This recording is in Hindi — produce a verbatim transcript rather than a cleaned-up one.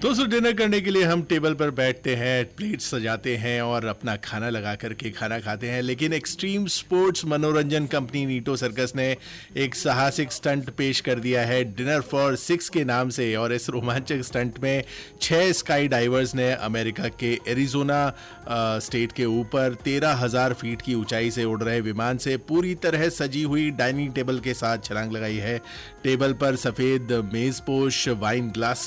दोस्तों, डिनर करने के लिए हम टेबल पर बैठते हैं, प्लेट सजाते हैं और अपना खाना लगा करके खाना खाते हैं। लेकिन एक्सट्रीम स्पोर्ट्स मनोरंजन कंपनी नीटो सर्कस ने एक साहसिक स्टंट पेश कर दिया है डिनर फॉर सिक्स के नाम से। और इस रोमांचक स्टंट में छह स्काई डाइवर्स ने अमेरिका के एरिजोना स्टेट के ऊपर तेरह हजार फीट की ऊंचाई से उड़ रहे विमान से पूरी तरह सजी हुई डाइनिंग टेबल के साथ छलांग लगाई है। टेबल पर सफेद मेजपोश, वाइन ग्लास